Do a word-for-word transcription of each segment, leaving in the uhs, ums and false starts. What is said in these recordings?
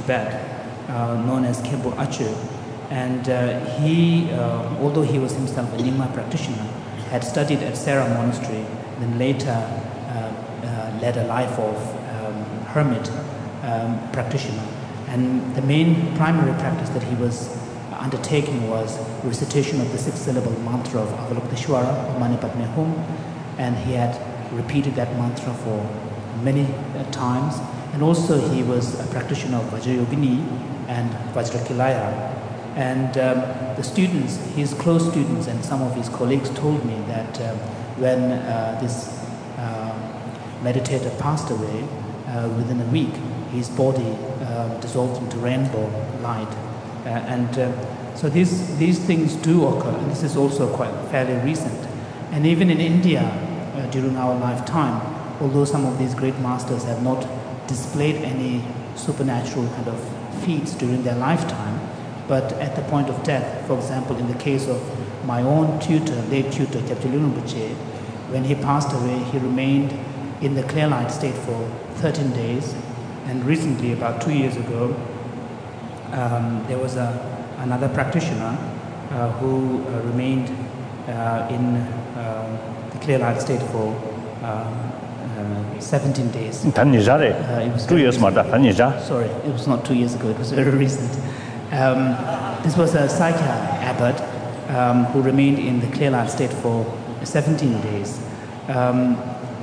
Tibet, uh, known as Khenpo Achu. And uh, he, uh, although he was himself a Nyingma practitioner, had studied at Sera Monastery, then later uh, uh, led a life of um, hermit um, practitioner. And the main primary practice that he was undertaking was recitation of the six-syllable mantra of Avalokiteshvara, or Mani Padme Hum, and he had repeated that mantra for many uh, times. And also he was a practitioner of Vajrayogini and Vajrakilaya. And um, the students, his close students and some of his colleagues told me that um, when uh, this uh, meditator passed away, uh, within a week, his body uh, dissolved into rainbow light. Uh, and uh, so these, these things do occur, and this is also quite fairly recent. And even in India, uh, during our lifetime, although some of these great masters have not displayed any supernatural kind of feats during their lifetime, but at the point of death, for example, in the case of my own tutor, late tutor, Kyabje Lungten Rinpoche, when he passed away, he remained in the clear light state for thirteen days. And recently, about two years ago, um, there was a, another practitioner uh, who uh, remained uh, in uh, the clear light state for um, uh, seventeen days. Uh, it was two years Sorry, it was not two years ago, it was very recent. Um, this was a Sakya abbot um, who remained in the clear light state for seventeen days. Um,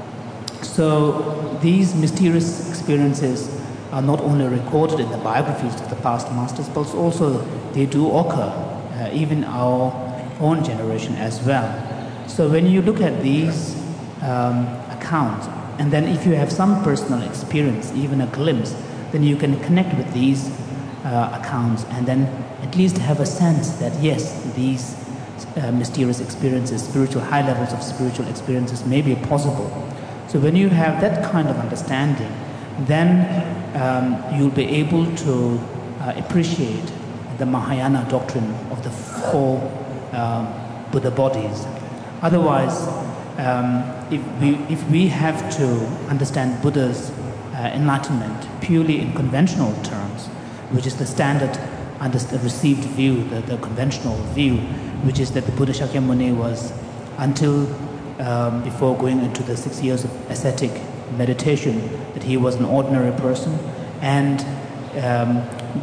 so these mysterious experiences are not only recorded in the biographies of the past masters, but also they do occur uh, even our own generation as well. So when you look at these um, accounts, and then if you have some personal experience, even a glimpse, then you can connect with these uh, accounts and then at least have a sense that yes, these uh, mysterious experiences, spiritual, high levels of spiritual experiences may be possible. So when you have that kind of understanding, then um, you'll be able to uh, appreciate the Mahayana doctrine of the four um, Buddha bodies. Otherwise, um, if, we, if we have to understand Buddha's uh, enlightenment purely in conventional terms, which is the standard under the received view, the, the conventional view, which is that the Buddha Shakyamuni was, until um, before going into the six years of ascetic meditation, that he was an ordinary person, and um,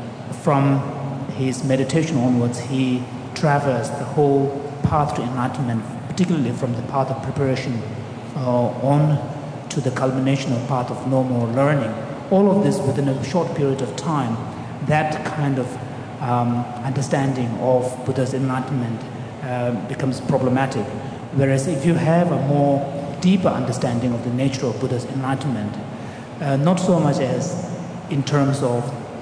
from his meditation onwards, he traversed the whole path to enlightenment, particularly from the path of preparation uh, on to the culmination of path of no more learning. All of this within a short period of time. That kind of um, understanding of Buddha's enlightenment uh, becomes problematic. Whereas if you have a more deeper understanding of the nature of Buddha's enlightenment, uh, not so much as in terms of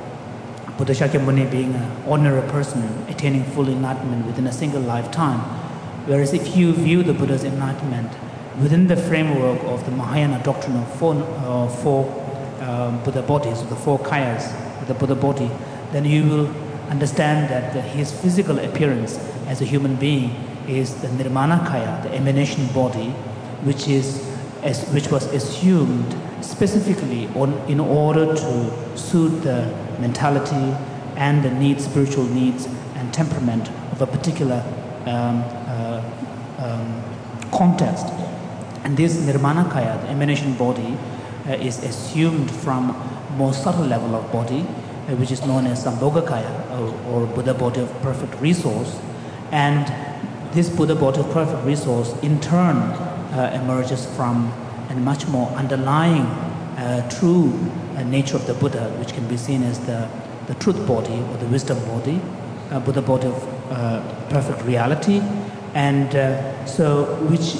Buddha Shakyamuni being an ordinary person attaining full enlightenment within a single lifetime, whereas if you view the Buddha's enlightenment within the framework of the Mahayana doctrine of four, uh, four um, Buddha bodies, the four kayas, the Buddha body, then you will understand that the, his physical appearance as a human being is the Nirmana Kaya, the emanation body, which is as, which was assumed specifically on, in order to suit the mentality and the needs, spiritual needs and temperament of a particular um, uh, um, context. And this Nirmana Kaya, the emanation body, uh, is assumed from more subtle level of body, uh, which is known as Sambhogakaya, or, or Buddha body of perfect resource. And this Buddha body of perfect resource in turn uh, emerges from a much more underlying uh, true uh, nature of the Buddha, which can be seen as the, the truth body or the wisdom body, uh, Buddha body of uh, perfect reality, and uh, so which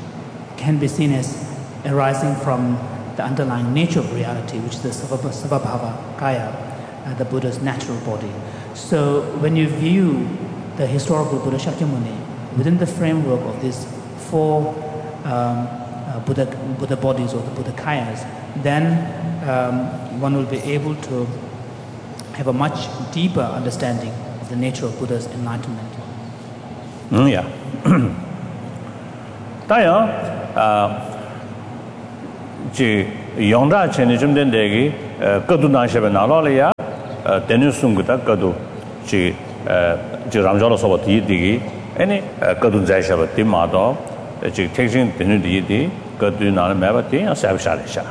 can be seen as arising from the underlying nature of reality, which is the Savabhava Kaya, uh, the Buddha's natural body. So when you view the historical Buddha Shakyamuni within the framework of these four um, uh, Buddha, Buddha bodies or the Buddha Kayas, then um, one will be able to have a much deeper understanding of the nature of Buddha's enlightenment. Mm, yeah. uh, Ji yongda cheni jumden degi kaduna shebe nalo le ya Daniel Sunguta Kadu, she Ramjala Sabati, Digi, any Kadun Zaishaba, Timado, she taking the new deity, Kadun Mabati, and Savishalisha.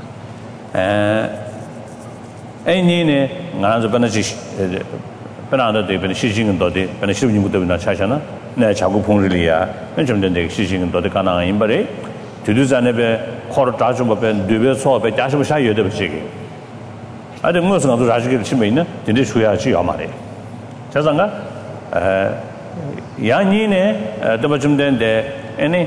Any Nanza Benajish, Penanda de Benishing and Dodi, Benishing with the Chachana, Nachago Pungilia, mentioned the Shishing and Dodicana in Bari, to do Zanebe, Hortajum, and Duvel saw by Jasha Yoda Chigi. I don't know some of the Rajik Chimina, the dish we are Chiamari. Chazanga Yanine, the Bajum den de any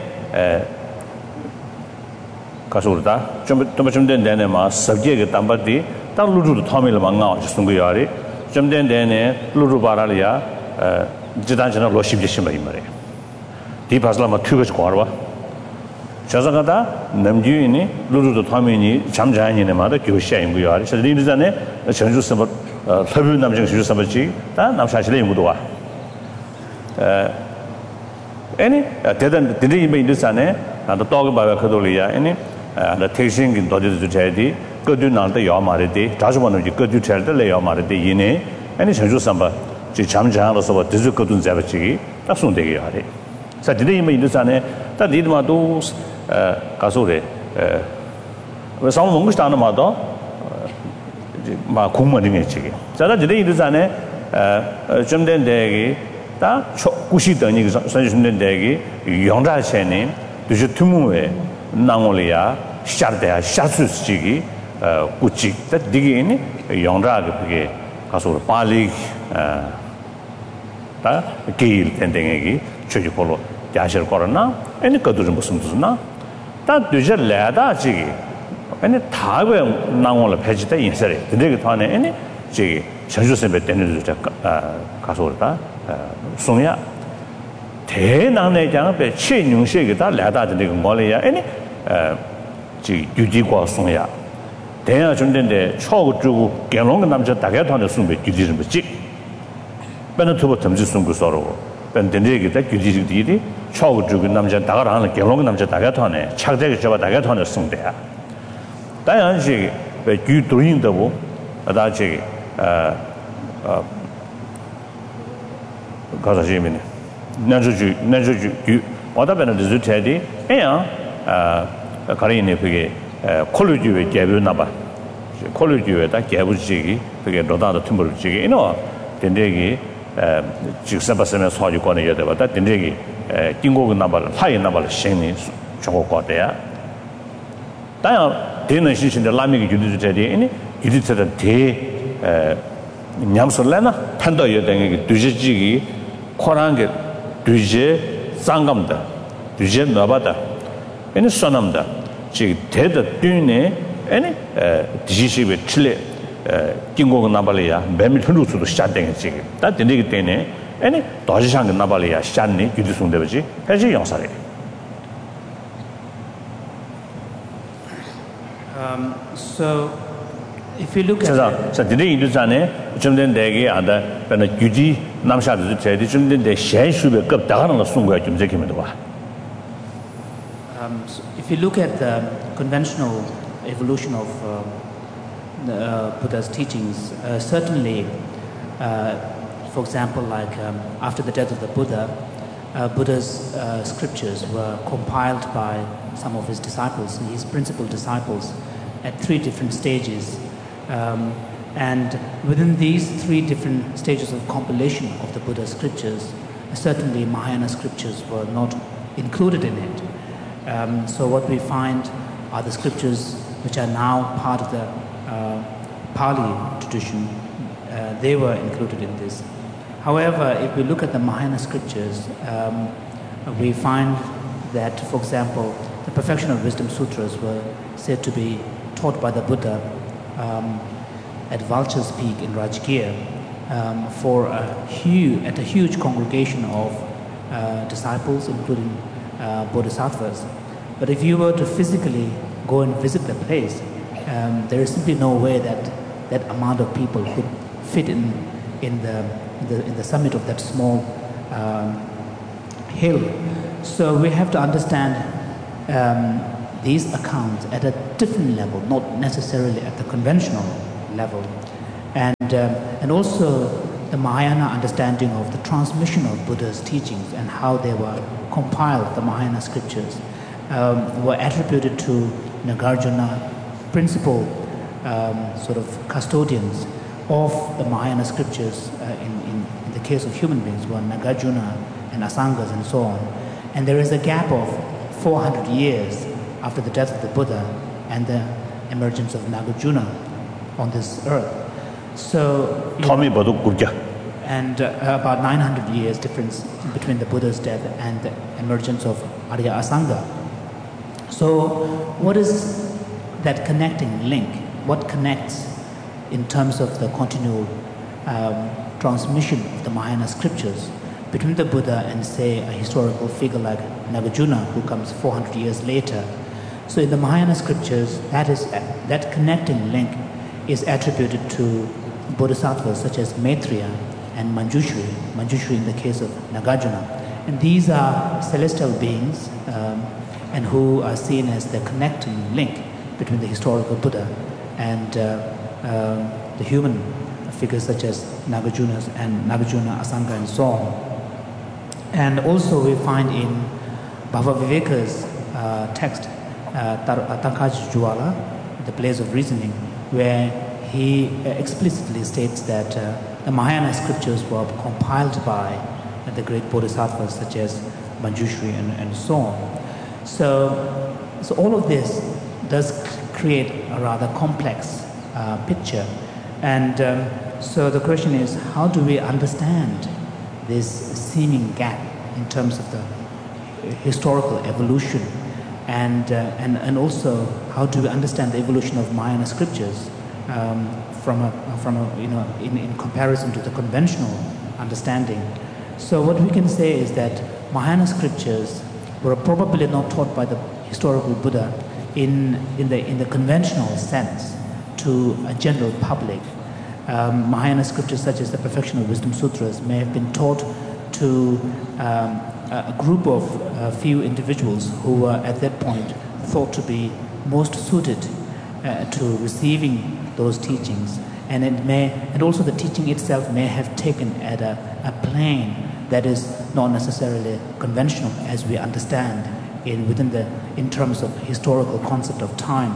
Kasurta, Tomachum den Denema, subject Tambati, Taludu Tomil Manga, Sunguyari, Jum den Dene, Luru Baralia, Jidanjana Loship Jishimari. Deep Aslama Tugas Korwa. Chazagada, Namjuini, Lulu Tomini, Chamjani, and Mother, Kyosha in Guyari, Shadizane, a Chanju Sabat, Tabu Namjan Sabachi, Namshashli Mudua. Any, didn't he made this ane, and the dog by Kadolia, any, the tasting in Dodges to Charity, good do not the Yamaridi, Tajwan, you could do tell the Lay Yamaridi, Yine, any Chanju Samba, Chamjan or so, Dizukotun Zavachi, that's one day. So did he made this ane, that did my dos. Kasure, some Mungustan Mado, Makuma Dimichi. So that today is an Jumden Degi, that Kushitani, Sanjun Degi, Yonda Cheni, Dujutumue, Namolia, Shardea, Shasus Chigi, Kuchik, that Digini, Yonda, Kasur Pali, Gil, and Degi, Chujipolo, Jasher Corona, and the Kadujum Sumtuna. That do just lada jiggy. Any Tago Nangola Pegita insert, the Digatana, any jiggy, Chanjusim Betenu Kasurta, Sonia. Ten on a young bed, chain you shake that lada the Molia, any Jujigua Sonia. Then I joined the Chog to Gelong and Namja Tagaton the Sumbe, Judism Jig. Benatuba Tamjusum Sorrow. Ben the nigger that you did, Chog to Namja Tagaran, Gelong Namja Tagatone, Chagde Java Tagaton soon there. Diane Jig, but you doing the wool, Adaji, Gazajimini, Najuju, Najuju, what happened to the Teddy, and Karine Piggy, College with Gabu Naba, College with that Gabu Jiggy, Piggy, Rodada Timber Jiggy, you know, the niggy. Jixabasemen saw you gonna get about that the niggy, Kingo number, high number of shaming, Choco there. Diana, dinner in the Lamic you did today, any you did the day, Nyamsolana, Panda Yadang, Dujigi, Korang, Duje, Sangamda, Duje Nabata, any sonamda, she did the dune, any Dishi with Chile. Kingo Nabalia, Bemitu to the Shading chicken. That the Nigitene, any Dojang Nabalia, Shani, Udisum Devaji, Haji Yonsari. So, if you look at so today in Duzane, Jumden Degi, and the Juji Namsha, the tradition, the Shay should be kept down on the Sunga Jumzekimidua. If you look at the conventional evolution of Uh, Buddha's teachings, uh, certainly, uh, for example, like um, after the death of the Buddha, uh, Buddha's uh, scriptures were compiled by some of his disciples, his principal disciples, at three different stages. Um, and within these three different stages of compilation of the Buddha's scriptures, certainly Mahayana scriptures were not included in it. Um, so what we find are the scriptures which are now part of the Uh, Pali tradition, uh, they were included in this. However, if we look at the Mahayana scriptures, um, we find that, for example, the Perfection of Wisdom Sutras were said to be taught by the Buddha um, at Vulture's Peak in Rajgir um, for a huge, at a huge congregation of uh, disciples, including uh, bodhisattvas. But if you were to physically go and visit the place, Um, there is simply no way that that amount of people could fit in in the in the, in the summit of that small um, hill. So we have to understand um, these accounts at a different level, not necessarily at the conventional level. And um, and also the Mahayana understanding of the transmission of Buddha's teachings and how they were compiled, the Mahayana scriptures, um, were attributed to Nagarjuna, principal um, sort of custodians of the Mahayana scriptures uh, in, in, in the case of human beings were Nagarjuna and Asangas and so on. And there is a gap of four hundred years after the death of the Buddha and the emergence of Nagarjuna on this earth. So, and uh, about nine hundred years difference between the Buddha's death and the emergence of Arya Asanga. So what is that connecting link? What connects in terms of the continual um, transmission of the Mahayana scriptures between the Buddha and, say, a historical figure like Nagarjuna, who comes four hundred years later? So in the Mahayana scriptures, that is that connecting link is attributed to bodhisattvas such as Maitreya and Manjushri, Manjushri in the case of Nagarjuna. And these are celestial beings um, and who are seen as the connecting link between the historical Buddha and uh, uh, the human figures such as Nagarjuna and Nagarjuna, Asanga and so on. And also we find in Bhavaviveka's uh, text, uh, Tankaji Jwala, The Blaze of Reasoning, where he explicitly states that uh, the Mahayana scriptures were compiled by uh, the great bodhisattvas such as Manjushri and, and so on. So, so all of this does create a rather complex uh, picture. And um, so the question is, how do we understand this seeming gap in terms of the historical evolution, and, uh, and, and also how do we understand the evolution of Mahayana scriptures um, from, a, from a, you know, in, in comparison to the conventional understanding? So what we can say is that Mahayana scriptures were probably not taught by the historical Buddha in, in, the, in the conventional sense to a general public. Um, Mahayana scriptures such as the Perfection of Wisdom Sutras may have been taught to um, a group of uh, few individuals who were at that point thought to be most suited uh, to receiving those teachings, and it may, and also the teaching itself may have taken at a, a plane that is not necessarily conventional as we understand in within the in terms of historical concept of time.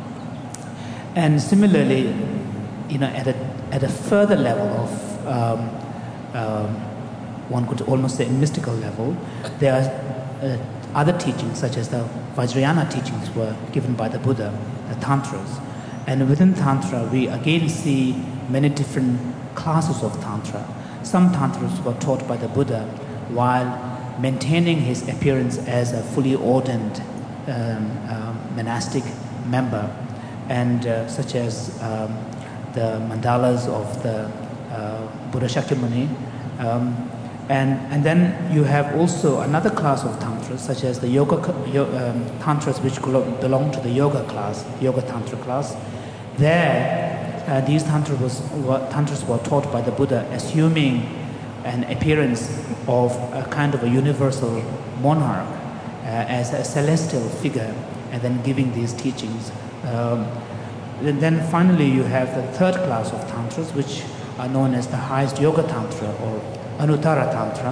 And similarly, you know, at a at a further level of um, um, one could almost say mystical level, there are uh, other teachings such as the Vajrayana teachings were given by the Buddha, the Tantras. And within Tantra, we again see many different classes of Tantra. Some Tantras were taught by the Buddha while maintaining his appearance as a fully ordained um, uh, monastic member, and uh, such as um, the mandalas of the uh, Buddha Shakyamuni. Um, and, and then you have also another class of Tantras, such as the yoga um, Tantras, which belong to the yoga class, yoga Tantra class. There, uh, these Tantras, was, were, Tantras were taught by the Buddha, assuming an appearance of a kind of a universal monarch uh, as a celestial figure, and then giving these teachings. Um, and then finally you have the third class of Tantras, which are known as the highest yoga Tantra or Anuttara Tantra,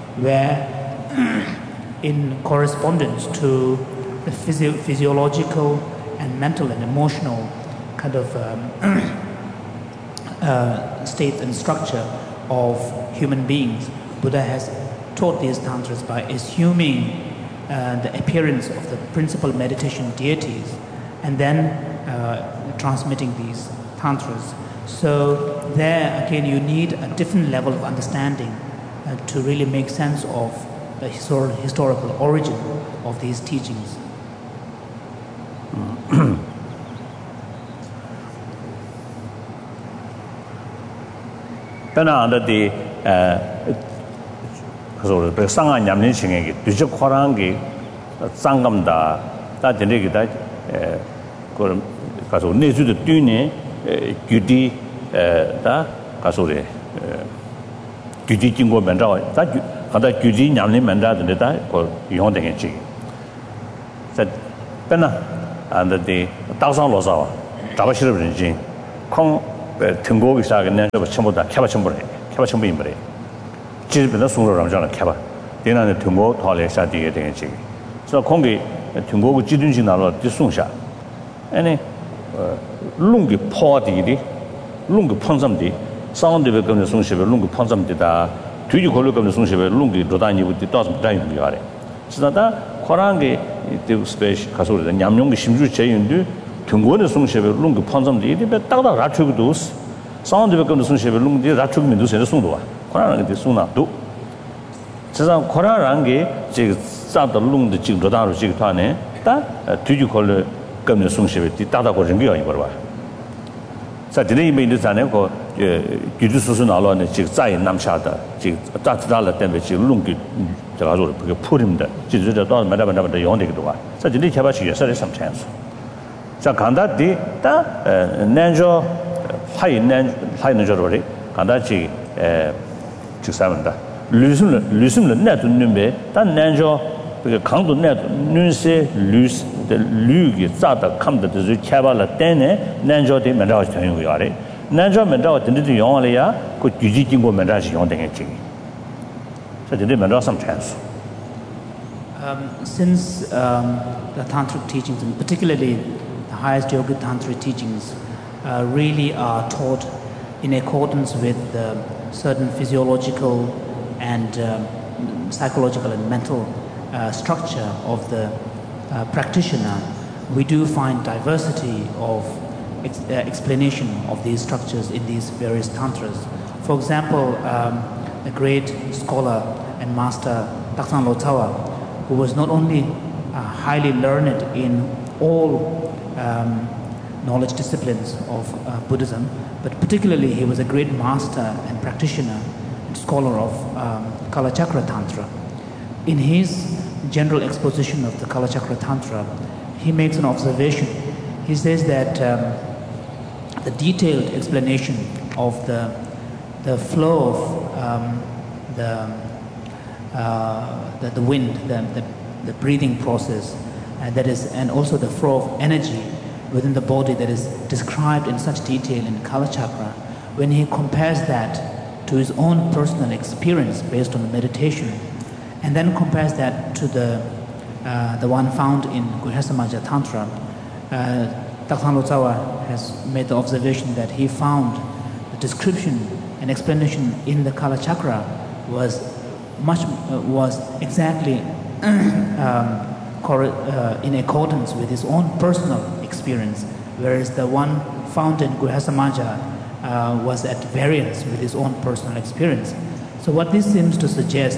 where in correspondence to the physio physiological and mental and emotional kind of um, uh, state and structure of human beings, Buddha has taught these Tantras by assuming uh, the appearance of the principal meditation deities and then uh, transmitting these Tantras. So there again you need a different level of understanding uh, to really make sense of the histor historical origin of these teachings. Pena under the uh, Sanga Yamlin Singing, Duja Korangi, Sangam da, that the negative Kaso Nezu the Dune, Gudi da Kasore, Gudi Jingo Manda, that other Gudi Yamlin Manda than the die or Yonding Chi. Said Pena under the thousand Losawa, Tabashir Jing, Kong 등고기 사게 내가 전부 다 캐바 전부래 캐바 전부 임버래 지금도 송로랑 저는 캐바 대나는 등고 토래 사디에 되겠지 그래서 공기 등고기 지든지 나로 뒤송샤 아니 룽기 포디디 룽기 폰sam디 사운드베 검는 송시베 룽기 폰sam디다 뒤지 걸로 검는 송시베 룽기 로다니부터 떠서 다니는 거래 그래서 코란게 이 스페이스 가서는 냠용기 심주 제인도 등고는 송시베 룽기 폰sam디 이게 딱딱 라트고도 사운드베 검는 송시베 룽기 라트고면도 세는 송도와 코란게 돼 송나도 그래서 코란게 지 자도 룽드 지 로다로 지团에 다 뒤지 걸로 검는 송시베 따다고 정비가 이거 봐. 자,这里面的咱那个呃，就是说是哪了呢？这个在南下的，这个大自然的代表这个龙的，这个说的这个普林的，就是这到没得没得没得用这个多啊。在这里前边是也是的什么chances？在看到的，但呃，南州还有南还有那叫什么的？看到这呃，这啥问的？绿色的绿色的那种那边，但南州这个강도那绿色绿的绿的咋的看的就是开发了，但呢，南州的没得全用过的。南州没得真的用完了呀，个具体经过没得是用的个这个，所以这里没得什么chances。 Um, since um, the tantric teachings, and particularly the highest yogic tantric teachings, uh, really are taught in accordance with the certain physiological and um, psychological and mental uh, structure of the uh, practitioner, we do find diversity of ex uh, explanation of these structures in these various tantras. For example, um, a great scholar and master Taksan Lotsawa, who was not only uh, highly learned in all um, knowledge disciplines of uh, Buddhism, but particularly he was a great master and practitioner and scholar of um, Kalachakra Tantra. In his general exposition of the Kalachakra Tantra, he makes an observation. He says that um, the detailed explanation of the, the flow of um, the, uh, the, the wind, the, the, the breathing process, and, that is, and also the flow of energy within the body that is described in such detail in Kalachakra, when he compares that to his own personal experience based on the meditation, and then compares that to the, uh, the one found in Grihasamaja Tantra, uh, Taksan Lotsawa has made the observation that he found the description and explanation in the Kalachakra was much uh, was exactly um, uh, in accordance with his own personal experience, whereas the one found in Grihasamaja uh, was at variance with his own personal experience. So what this seems to suggest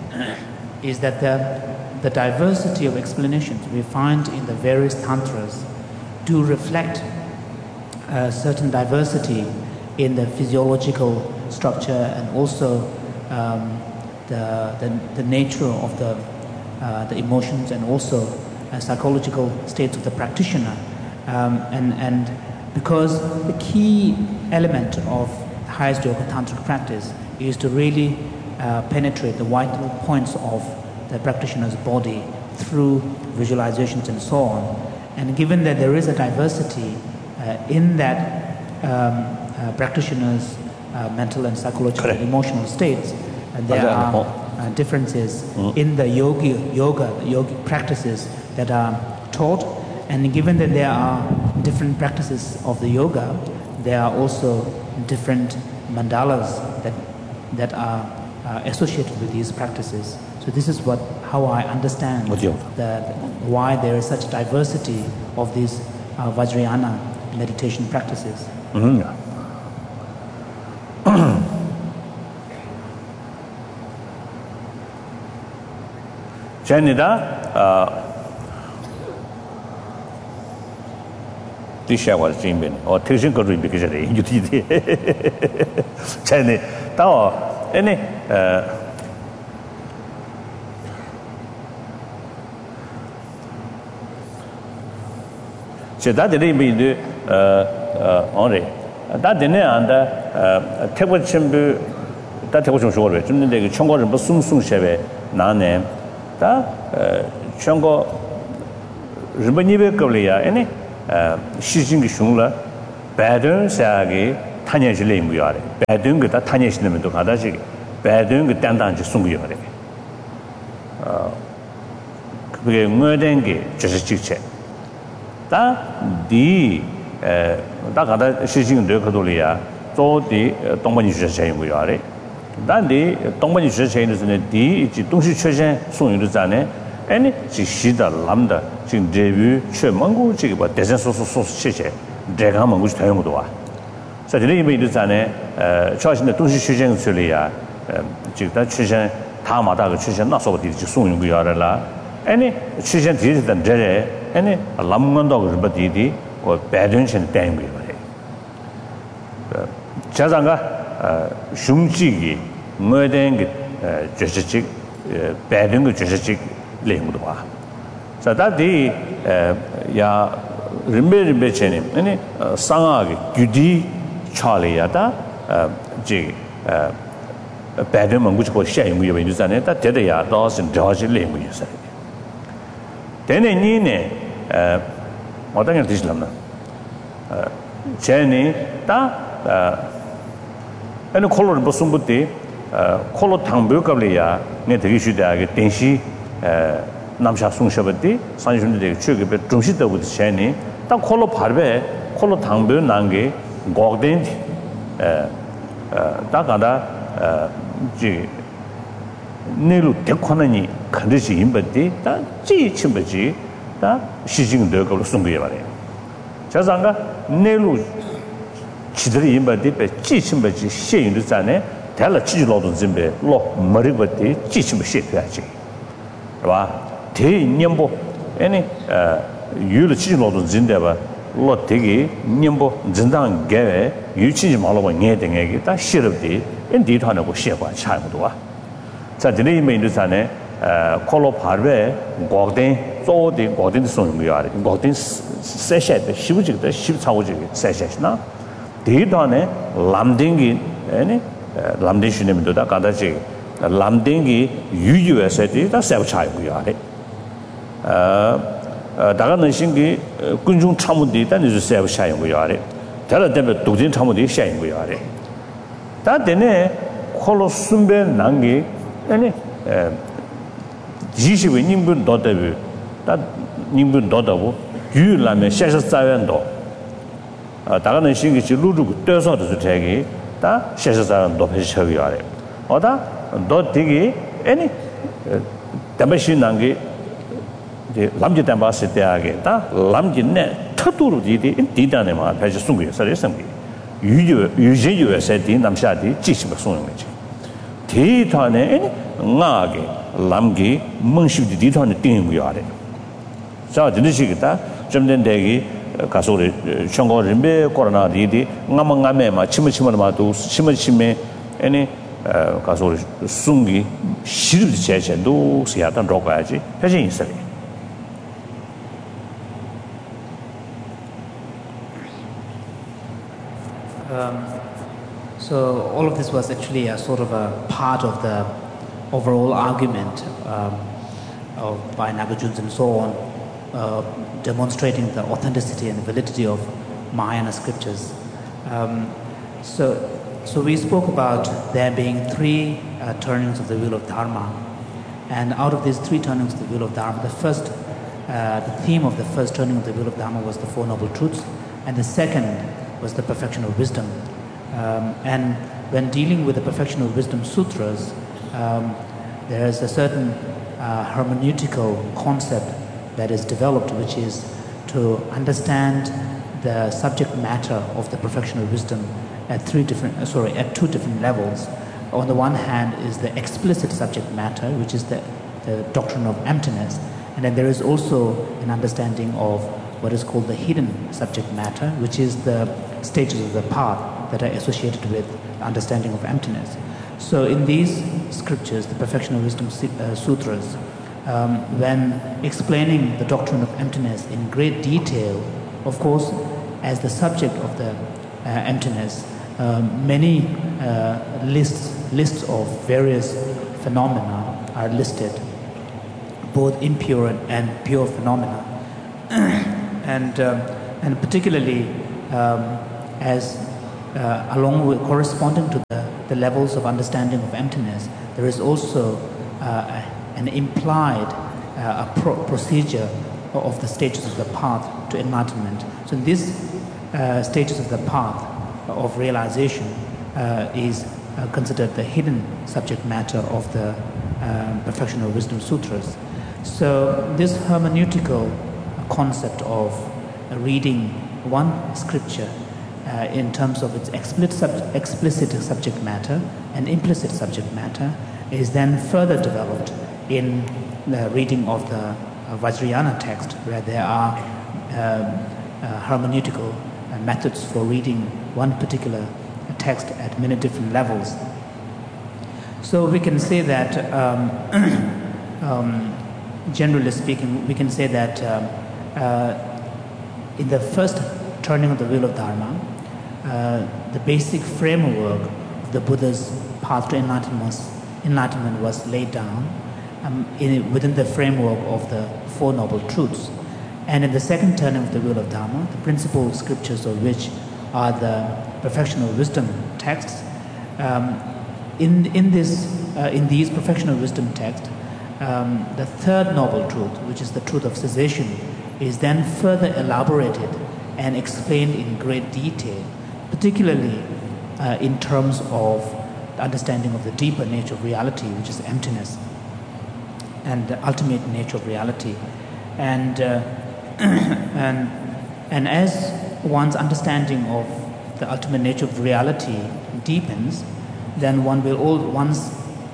is that the, the diversity of explanations we find in the various tantras do reflect a certain diversity in the physiological structure and also um, the, the, the nature of the, uh, the emotions and also uh, psychological states of the practitioner. Um, and, and because the key element of the highest yoga tantric practice is to really uh, penetrate the vital points of the practitioner's body through visualizations and so on. And given that there is a diversity uh, in that um, uh, practitioner's uh, mental and psychological and emotional states, and there are uh, differences mm. in the yogi, yoga, the yogic practices that are taught, and given that there are different practices of the yoga, there are also different mandalas that, that are uh, associated with these practices. So this is what how I understand the, why there is such diversity of these uh, Vajrayana meditation practices. Mm-hmm. Janida, this was Jimbin or teaching could be because you did Janida, Tao, any. That the limit, uh, uh, only that the end, uh, table chimbu, that was short, the Chongo and Basum Sung Sheve, Nane, that Chongo Ribanibe Korea, any, uh, Shijing Shungla, Bader, Sagi, 타녀실에 무야래 배든 그다 타녀시는도 가다지 배든 그 단단지 숨고요래 어 그게 뭐된 게 저식체 다디 에 다가다 시징도 그돌이야 조디 동반이 주셔야 무야래 단디 동반이 주셔야는 디 이지 동시 최신 송유도 자네 아니 지시다 람다 지금 데뷔 최망고 지금 뭐 대선 소소 소소 체체 내가 먹고 싶다는 것도 와. 자, 이제 이미 전에 어, 최신의 동시 시장处理야. 지금 다 최신 다 마다 그 최신 나서고 뒤지 송용 거 알아라. 아니 최신 뒤에다 데레 아니 람건도 그 버디디 그 배전신 때문에 그래. 그 자장가 어, 숨지기 뭐된 게 저식 배전 그 저식 내용도 와. 자, 다디 야 림베 체님 아니 상하게 규디 차리야다 지 배드 મં구지 거 시행이 있는데 다 대대야 도스 저지 내용이 있어요. 대내니네 어 어떤 게 되실랍나 어 제니 다 아니 콜로를 무슨 부터 어 콜로 탕벽qab리야 내 되게 쉬다게 den시 어 남샤 송셔버디 산준데 추게 중시더부터 제니 딱 콜로 바르베 콜로 당변 난게 고된 에 다가다 지 내로 대권하니 컨디시 임버디 다 지침버지 다 시징도 걸로 숨겨야 말이야. 자상가 내로 지들이 임버디 배 지침버지 시행도 자네 달라 지로도 준비 로 머리버디 지침버 시켜야지. 봐. 대년보 아니 어 유를 지로도 진대봐 로 되게 년보 진당 개 유치지 말고 녀등에게 다 싫었디 인디하고 시행과 차이도 와. 자, 드네 메인도산에 어 콜로 파르베 고든 조디 고든 소용이야. 고든 세셔도 시부지도 시부차고지 세셔나 대단에 람딩기 아니 람딩시님도 다 가다지 람딩기 유유에서도 다 세부차고야. 어 다가는 신기 군중 참모디 단지 세부 사용 거야. 다른 때문에 독진 참모디 사용 거야. 다 되네 콜로 숨베 난기 아니 에 지시의 님분 도대비 다 님분 도다고 유라면 샤샤 자연도 아 다가는 신기 지 루루고 떼서도 되게 다 샤샤 자연도 배셔야 돼. 어다 너 되게 아니 담배시 난기 람지 담바스 때하게 다 람지네 터도로 디디 디다네 마 다시 숨고요. 서래성기 유유 유제유에서 디 남샤디 지시버 송는 거지. 디탄에 나게 람기 멍시디 디탄에 띵고요 아래. 자, 진시기다 좀 된대기 가소리 청고 림베 코로나 디디 나망가메 마 치무치무로 마도 치무치메 아니 가소리 숨기 시르 제제도 시야단 로가야지. 해진 있어요. Um, so all of this was actually a sort of a part of the overall argument um, of, by Nagarjuns and so on, uh, demonstrating the authenticity and validity of Mahayana scriptures. Um, so, so we spoke about there being three uh, turnings of the wheel of Dharma, and out of these three turnings of the wheel of Dharma, the first, uh, the theme of the first turning of the wheel of Dharma was the Four Noble Truths, and the second was the perfection of wisdom. Um, and when dealing with the perfection of wisdom sutras, um, there is a certain uh, hermeneutical concept that is developed, which is to understand the subject matter of the perfection of wisdom at three different, uh, sorry, at two different levels. On the one hand is the explicit subject matter, which is the, the doctrine of emptiness, and then there is also an understanding of what is called the hidden subject matter, which is the stages of the path that are associated with understanding of emptiness. So in these scriptures, the Perfection of Wisdom uh, Sutras, um, when explaining the doctrine of emptiness in great detail, of course, as the subject of the uh, emptiness, uh, many uh, lists, lists of various phenomena are listed, both impure and pure phenomena. and um, and particularly um, as uh, along with corresponding to the, the levels of understanding of emptiness, there is also uh, an implied uh, a pro procedure of the stages of the path to enlightenment. So in these uh, stages of the path of realization uh, is uh, considered the hidden subject matter of the uh, Perfectional Wisdom Sutras. So this hermeneutical concept of uh, reading one scripture uh, in terms of its explicit, sub explicit subject matter and implicit subject matter is then further developed in the reading of the uh, Vajrayana text, where there are um, uh, hermeneutical uh, methods for reading one particular text at many different levels. So we can say that, um, um, generally speaking, we can say that um, uh, in the first turning of the wheel of Dharma, uh, the basic framework of the Buddha's path to enlightenment, enlightenment was laid down um, in, within the framework of the Four Noble Truths. And in the second turning of the wheel of Dharma, the principal scriptures of which are the Perfectional Wisdom texts, um, in, in, this, uh, in these Perfectional Wisdom texts, um, the third noble truth, which is the truth of cessation, is then further elaborated and explained in great detail, particularly uh, in terms of the understanding of the deeper nature of reality, which is emptiness, and the ultimate nature of reality. And, uh, and, and as one's understanding of the ultimate nature of reality deepens, then one will all, one's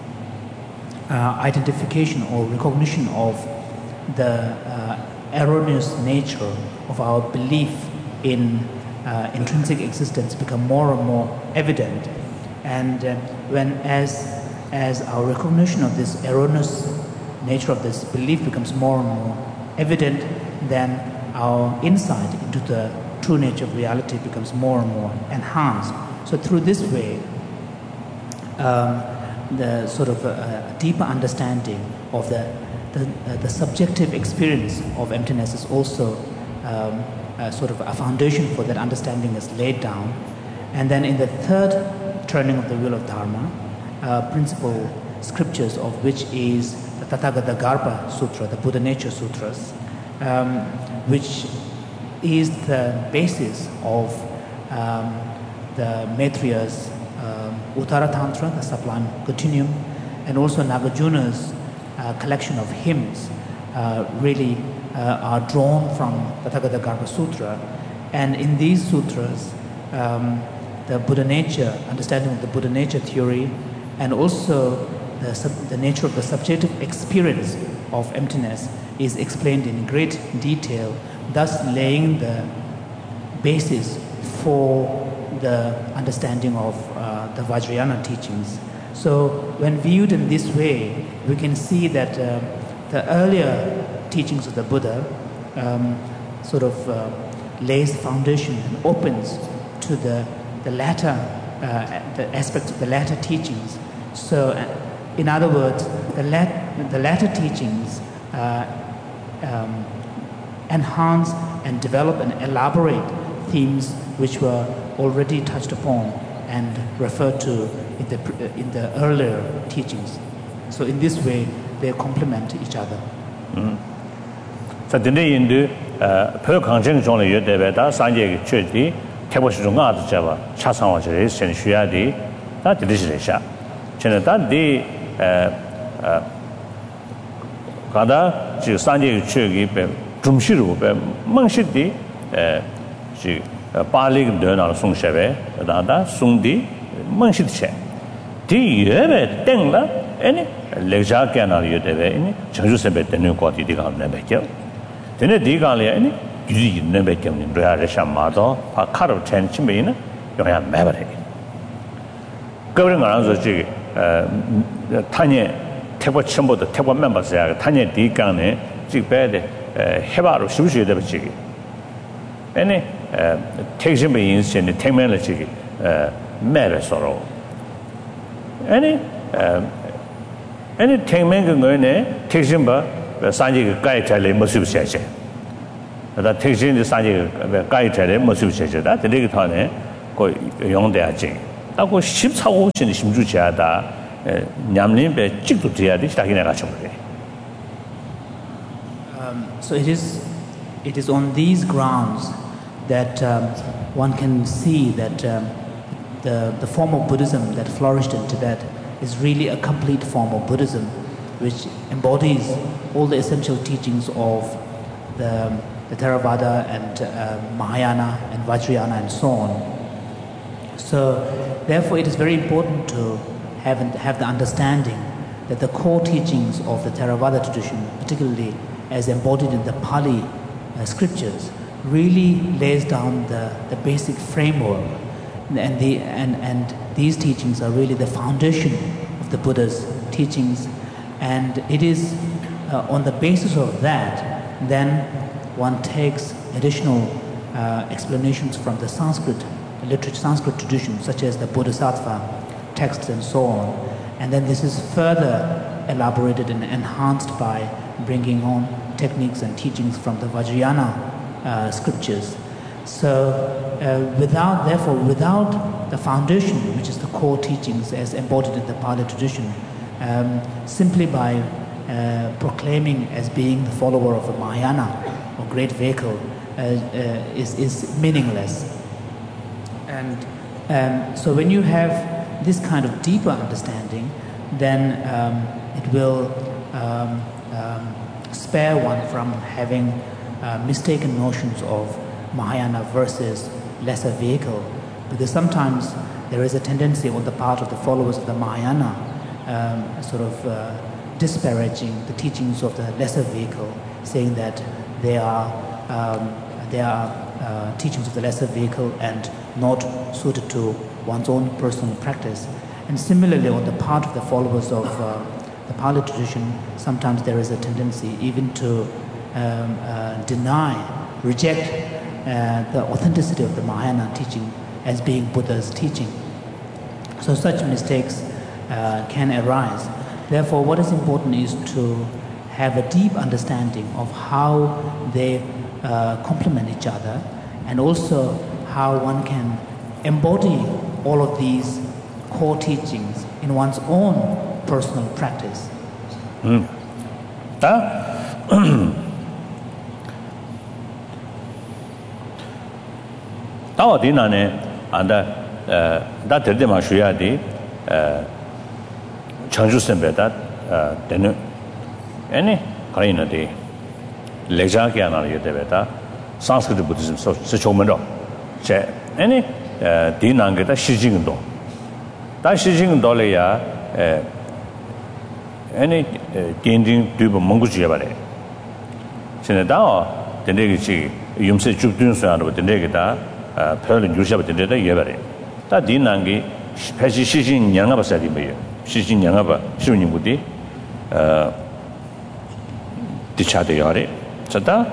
uh, identification or recognition of the uh, erroneous nature of our belief in uh, intrinsic existence become more and more evident. And uh, when as, as our recognition of this erroneous nature of this belief becomes more and more evident, then our insight into the true nature of reality becomes more and more enhanced. So through this way, um, the sort of a, a deeper understanding of the, the, uh, the subjective experience of emptiness is also um, a sort of a foundation for that understanding is laid down. And then in the third turning of the wheel of Dharma, uh, principal scriptures of which is the Tathagata Garbha Sutra, the Buddha Nature Sutras, um, which is the basis of um, the Maitriya's um, Uttara Tantra, the Sublime Continuum, and also Nagarjuna's uh, collection of hymns uh, really uh, are drawn from the Tathagata Garbha Sutra. And in these sutras, um, the Buddha nature, understanding of the Buddha nature theory, and also the, sub the nature of the subjective experience of emptiness is explained in great detail, thus laying the basis for the understanding of uh, the Vajrayana teachings. So when viewed in this way, we can see that uh, the earlier teachings of the Buddha um, sort of uh, lays the foundation and opens to the, the latter uh, the aspects of the latter teachings. So uh, in other words, the, lat the latter teachings uh, um, enhance and develop and elaborate themes which were already touched upon and referred to in the, in the earlier teachings. So in this way, they complement each other. So today in the per conjunction only you debate Sanje Church, Tabushunga Java, Chasan was raised and Shuadi, that is Risha. Chenata de Gada, Sanje Church, Jumshiru, Manshidi, she Palik Dona Sung Shave, Dada, Sundi, Manshid. Di Yeve, Dengla, any Leja Canal you deve, any Chajusabet, the new quality digan Nebekel. Then a digalia, any you never came in Realisha Mado, a car of ten chimney, you have Maverick. Going around the jig, Tanya, Table Chimbo, the table members there, Tanya Digane, Jig Bed, Hebar, Sushi, the jig. Any takes him in the ten minute jig, Mavis or any any ten men going in, takes him by Sanji Guy Tele Mosu Session. That takes in the Sanji Guy Tele Mosu Session. That the Ligatone, 그 용대하지. 하고 십사고 신 심주지하다 냠림배 찍도 돼야 돼. 시작이 내가 좀 그래. Um, so it is it is on these grounds that um, one can see that um, the the form of Buddhism that flourished in Tibet is really a complete form of Buddhism, which embodies all the essential teachings of the, the Theravada and uh, Mahayana and Vajrayana and so on. So, therefore, it is very important to have, have the understanding that the core teachings of the Theravada tradition, particularly as embodied in the Pali uh, scriptures, really lays down the, the basic framework. And, the, and, and these teachings are really the foundation of the Buddha's teachings. And it is uh, on the basis of that, then one takes additional uh, explanations from the Sanskrit literature, Sanskrit tradition, such as the Bodhisattva texts and so on. And then this is further elaborated and enhanced by bringing on techniques and teachings from the Vajrayana uh, scriptures. So, uh, without, therefore, without the foundation, which is the core teachings as embodied in the Pali tradition, um, simply by uh, proclaiming as being the follower of a Mahayana or great vehicle uh, uh, is, is meaningless. And um, so when you have this kind of deeper understanding, then um, it will um, um, spare one from having uh, mistaken notions of Mahayana versus lesser vehicle, because sometimes there is a tendency on the part of the followers of the Mahayana um, sort of uh, disparaging the teachings of the lesser vehicle, saying that they are um, they are uh, teachings of the lesser vehicle and not suited to one's own personal practice. And similarly, on the part of the followers of uh, the Pali tradition, sometimes there is a tendency even to um, uh, deny, reject uh, the authenticity of the Mahayana teaching as being Buddha's teaching. So such mistakes uh, can arise. Therefore, what is important is to have a deep understanding of how they uh, complement each other, and also how one can embody all of these core teachings in one's own personal practice. Mm. Tao di na ne anda da de ma shu ya di changju sembe da de any karina di leja kya na ye de da Sanskrit Buddhism so se chomen ro che any di na ge da shi jing do da shi jing do le ya any gending du bo mong ju ya ba le chen da de ne ge chi yum se ju dun so ya ro de ne ge da 별은 유시하고 되는데 예발에 다 디난기 패시 시신 양아 봐서리 뭐예요 시신 양아 봐 시운이 무디 어 디차데 요래 저다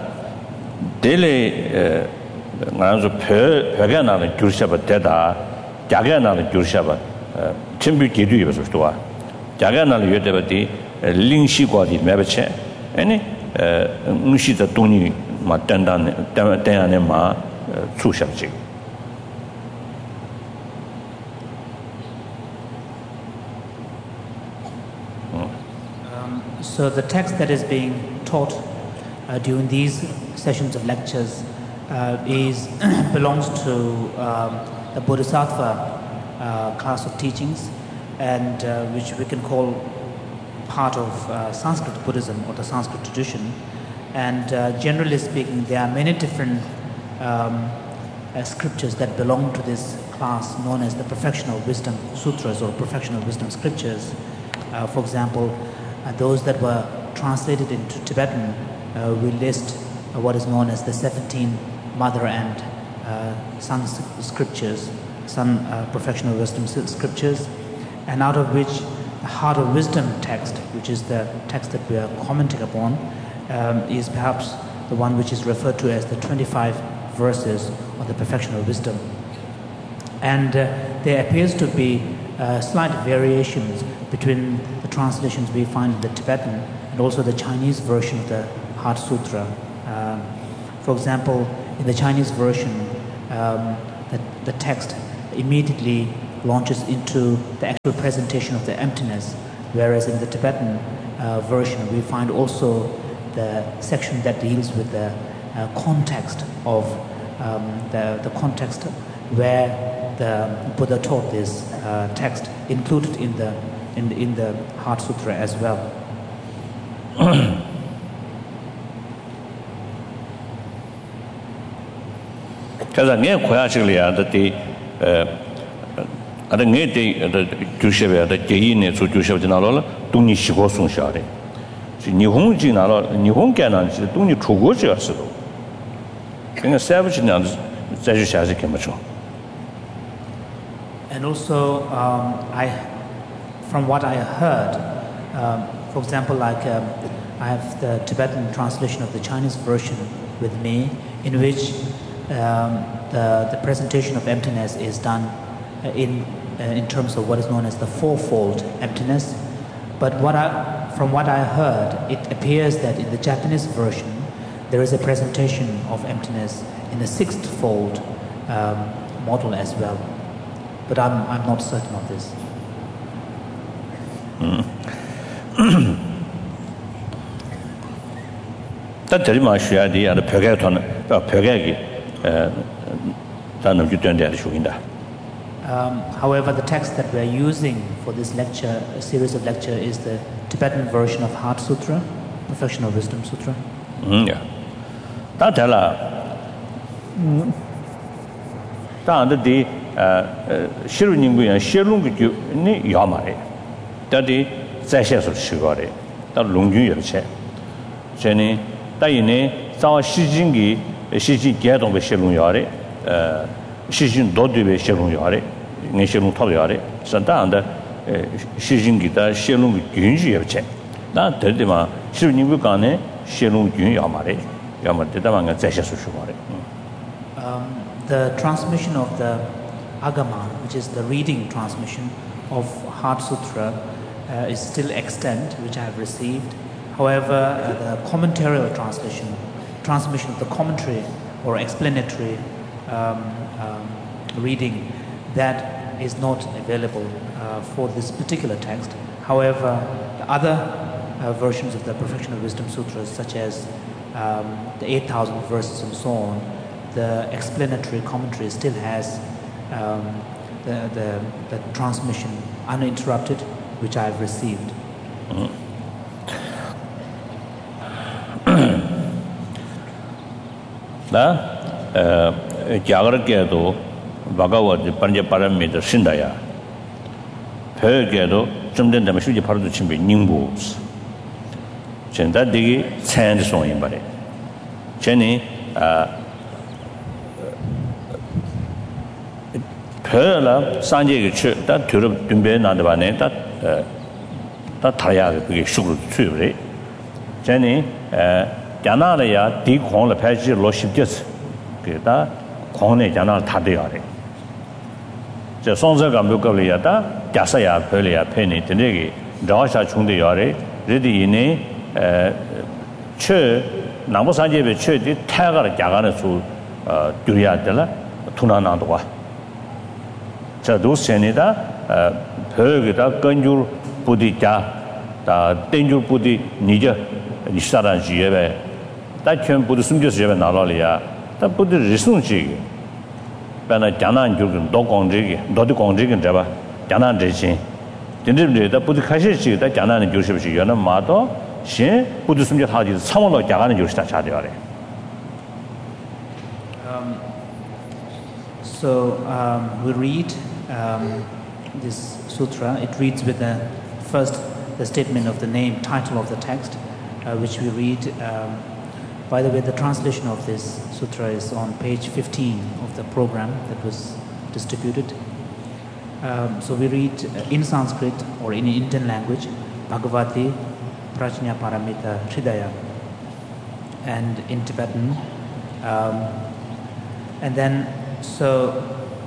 델레 나서 별 별게 나는 유시하고 되다 자게 나는 유시하고 준비 기도해 봐서 또 자게 나는 요대버디 링시과디 매버체 아니 무시다 돈이 맞단단 때안에 마 Um, so the text that is being taught uh, during these sessions of lectures uh, is belongs to um, the Bodhisattva uh, class of teachings, and uh, which we can call part of uh, Sanskrit Buddhism or the Sanskrit tradition. And uh, generally speaking, there are many different Um, uh, scriptures that belong to this class known as the Perfectional Wisdom Sutras or Perfectional Wisdom Scriptures. Uh, for example, uh, those that were translated into Tibetan, uh, we list uh, what is known as the seventeen Mother and uh, Son Scriptures, Son uh, Perfectional Wisdom Scriptures, and out of which the Heart of Wisdom text, which is the text that we are commenting upon, um, is perhaps the one which is referred to as the twenty-five verses of the Perfectional Wisdom. And uh, there appears to be uh, slight variations between the translations we find in the Tibetan and also the Chinese version of the Heart Sutra. Um, for example, in the Chinese version, um, the, the text immediately launches into the actual presentation of the emptiness, whereas in the Tibetan uh, version we find also the section that deals with the uh, context of um, the, the context where the Buddha taught this uh, text, included in the in the, in the Heart Sutra as well. Because I quite actually that the I don't get the Jusheva, the Jain, so Jushav General, Tuni Shigosun Shari. Nihon Jinala, Nihon Canon, Tuni Trugoja. In a savage and Zajushazi Kamacho. And also, um, I, from what I heard, um, for example, like um, I have the Tibetan translation of the Chinese version with me, in which um, the, the presentation of emptiness is done uh, in, uh, in terms of what is known as the fourfold emptiness. But what I, from what I heard, it appears that in the Japanese version, there is a presentation of emptiness in a sixth-fold um, model as well. But I'm, I'm not certain of this. That very much the idea of the Pagaton, Pagagi, Um, however, the text that we are using for this lecture, a series of lecture, is the Tibetan version of Heart Sutra, Perfection of Wisdom Sutra. Mm, yeah. That tell that the Shiruningu and Shirungu ni Yamare. That the Zashes of Shigore, that Lungu Yache. Jenny, Dayne, Sawa Shijingi, Shiji Gadon with Shirun Yare, Shijin Dodu with Shirun Yare, Nishirun Toyare, Santanda, Shijingita, Shirun Gunji Yache. That tell them Shiruningu Gane, Shirun Gun Yamare, Yamadamanga Zashes of Shigore. The transmission of the Agama, which is the reading transmission of Heart Sutra, uh, is still extant, which I have received. However, uh, the commentarial translation, transmission of the commentary or explanatory um, um, reading, that is not available uh, for this particular text. However, the other uh, versions of the Perfection of Wisdom Sutras, such as um, the eight thousand verses and so on, the explanatory commentary still has um, the, the, the transmission uninterrupted, which I have received. Na Jagarkedo, Bhagavad Panja Paramita Shindaya, Pergedo, Jumden Damashuji Paradu Chimbi, Nimbus. Chenda Digi, Sand Song in Bari. Jenny, Perla Sanjay Church, that Turub Dumbe Nandavane, that that Taya, the sugar tree. Jenny, Janaya, Dick Hong, the Pachi, Loship just get that Kone Jana Tadiari. The Sonsa Gambukaviata, Jasaya, Pelia, Penny, Tenegi, Dasha Chundiari, ready in a church, Namusanje Church, Tagar Jagana to Duriadella, Tunanandwa. So those Senida, Pergita, Ganjur, Budita, the Danger Budi, Nija, Nishara Jieve, that can put some just Jeven Alalia, that put the Risunji, Bana Jana and Jurgen, Dog on Jig, Doddy on Jig and Java, Jana and Jacin. Didn't that put the Kashi, that Jana and Joseph Yana Mato, she put some just how is someone like Jana and Joseph. So um, we read um, this sutra. It reads with the first the statement of the name, title of the text, uh, which we read. Um, by the way, the translation of this sutra is on page fifteen of the program that was distributed. Um, so we read in Sanskrit or in Indian language, Bhagavati Prajna Paramita Hridaya, and in Tibetan, um, and then. So,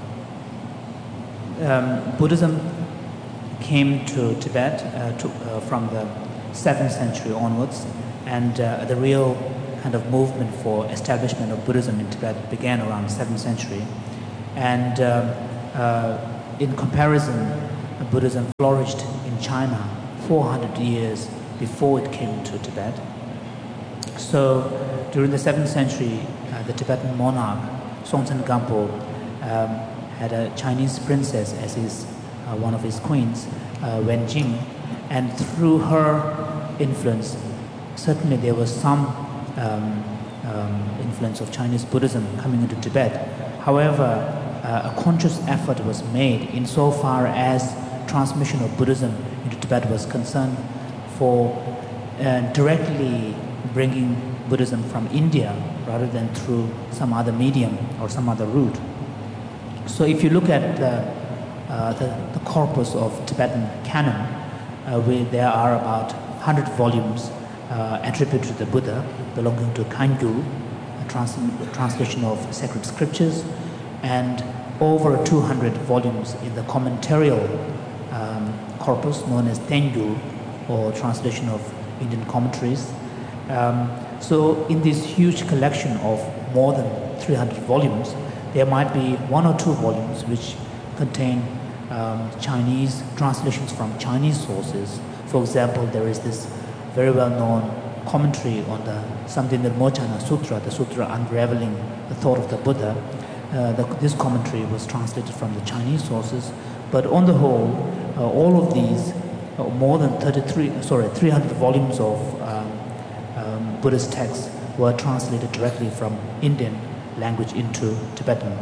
um, Buddhism came to Tibet uh, to, uh, from the seventh century onwards, and uh, the real kind of movement for establishment of Buddhism in Tibet began around seventh century. And um, uh, in comparison, Buddhism flourished in China four hundred years before it came to Tibet. So during the seventh century, uh, the Tibetan monarch Songtsen Gampo um, had a Chinese princess as his, uh, one of his queens, uh, Wen Jing, and through her influence, certainly there was some um, um, influence of Chinese Buddhism coming into Tibet. However, uh, a conscious effort was made insofar as transmission of Buddhism into Tibet was concerned for uh, directly bringing Buddhism from India rather than through some other medium or some other route. So if you look at the, uh, the, the corpus of Tibetan canon, uh, where there are about one hundred volumes uh, attributed to the Buddha belonging to Kangyu, a trans translation of sacred scriptures, and over two hundred volumes in the commentarial um, corpus known as Tengyu, or translation of Indian commentaries. Um, so in this huge collection of more than three hundred volumes, there might be one or two volumes which contain um, Chinese translations from Chinese sources. For example, there is this very well-known commentary on the Samdhinirmochana Sutra, the sutra unraveling the thought of the Buddha. Uh, the, this commentary was translated from the Chinese sources, but on the whole, uh, all of these, uh, more than thirty-three, sorry, three hundred volumes of um, um, Buddhist texts were translated directly from Indian language into Tibetan.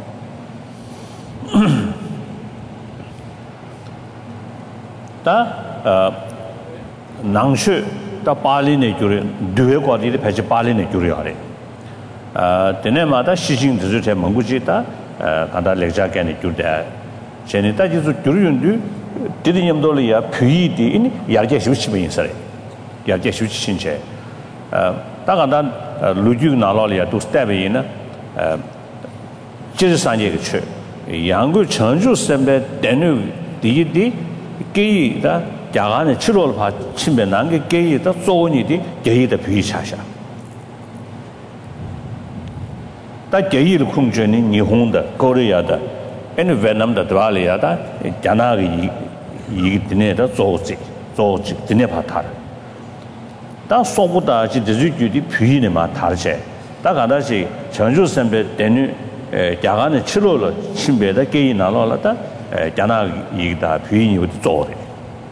Ta nangshu ta Pali ne gyure duwe kwa di pheche Pali ne gyure yare. Tene ma ta shijing de te manguji ta kanda lekja ke ne gyurde. Chene ta ji zu gyure yundu didi nyamdo le ya pyi di in yarje shu chi bin sare. Yarje shu chi chin che. Ta kanda luju na lo le ya du step yin na jirisanje ge che. Yang chengju sembe denu di di ge da 야간에 칠월 봐 침배 난게 게이다 소원이디 게이다 비차샤 다 게이를 공전이 일본다 코리아다 에는 베트남다 드발리아다 자나기 이 드네다 조지 조지 드네 바타 다 소보다 지드주디 비네 마 다르제 다 가다시 전주 선배 되는 야간에 칠월 침배다 게이 나로라다 자나기다 비니 조리.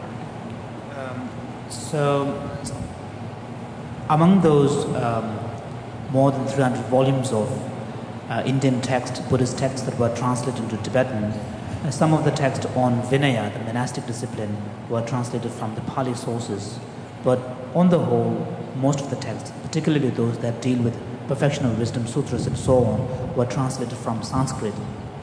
So, among those um, more than three hundred volumes of uh, Indian text, Buddhist texts that were translated into Tibetan, uh, some of the texts on Vinaya, the monastic discipline, were translated from the Pali sources. But on the whole, most of the texts, particularly those that deal with perfection of wisdom, sutras and so on, were translated from Sanskrit.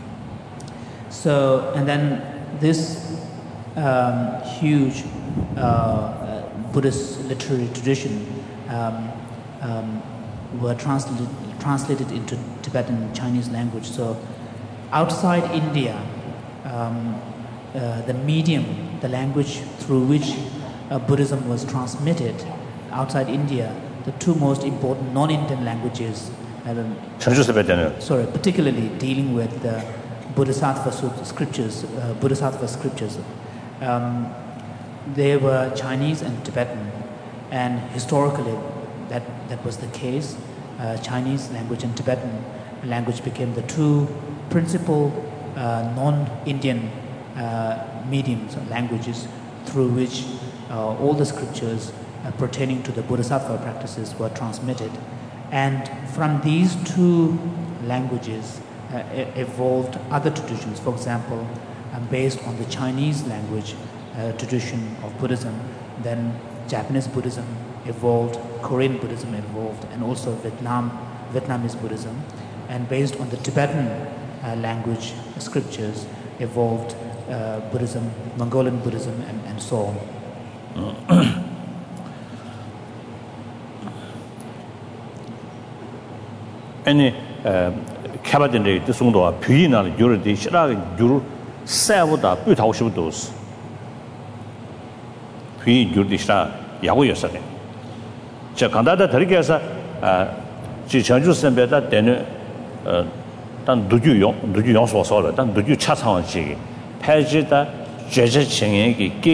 So, and then this um, huge uh, Buddhist literary tradition um, um, were translated, translated into Tibetan and Chinese language. So outside India, um, uh, the medium, the language through which uh, Buddhism was transmitted outside India, the two most important non-Indian languages, um, sorry, particularly dealing with the Bodhisattva scriptures, uh, Bodhisattva scriptures, um, they were Chinese and Tibetan, and historically that, that was the case. Uh, Chinese language and Tibetan language became the two principal uh, non-Indian uh, mediums or languages through which uh, all the scriptures uh, pertaining to the Bodhisattva practices were transmitted. And from these two languages uh, evolved other traditions. For example, uh, based on the Chinese language Uh, tradition of Buddhism, then Japanese Buddhism evolved, Korean Buddhism evolved, and also Vietnam, Vietnamese Buddhism, and based on the Tibetan uh, language scriptures evolved uh, Buddhism, Mongolian Buddhism, and, and so on. Any cabinet the Sungdo, Pina, Yuri, Shirag, Yuru, Savoda, Putaushus. 이 줄디시라 야고였어요. 저 간다다 들게서 아, 지 전주 선배다 되는 어 단 누주용 누주용 소소를 단 누주 차상한 시기 폐지다 제재 진행이